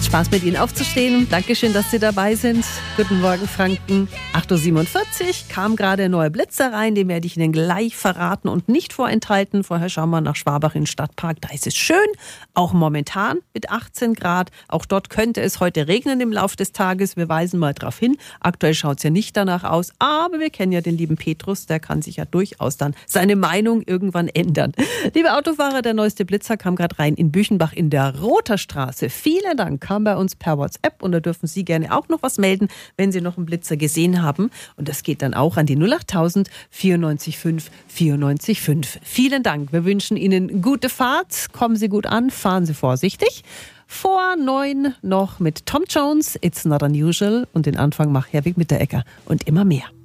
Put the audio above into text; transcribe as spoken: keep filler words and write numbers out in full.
Macht Spaß, mit Ihnen aufzustehen. Dankeschön, dass Sie dabei sind. Guten Morgen, Franken. acht Uhr siebenundvierzig kam gerade ein neuer Blitzer rein. Den werde ich Ihnen gleich verraten und nicht vorenthalten. Vorher schauen wir nach Schwabach in den Stadtpark. Da ist es schön, auch momentan mit achtzehn Grad. Auch dort könnte es heute regnen im Laufe des Tages. Wir weisen mal darauf hin. Aktuell schaut es ja nicht danach aus. Aber wir kennen ja den lieben Petrus. Der kann sich ja durchaus dann seine Meinung irgendwann ändern. Liebe Autofahrer, der neueste Blitzer kam gerade rein in Büchenbach in der Roter Straße. Vielen Dank. Kam bei uns per WhatsApp und da dürfen Sie gerne auch noch was melden, wenn Sie noch einen Blitzer gesehen haben. Und das geht dann auch an die null achttausend vierundneunzig fünf vierundneunzig fünf. Vielen Dank. Wir wünschen Ihnen gute Fahrt. Kommen Sie gut an, fahren Sie vorsichtig. Vor neun noch mit Tom Jones, It's Not Unusual und den Anfang macht Herwig Mitteregger und immer mehr.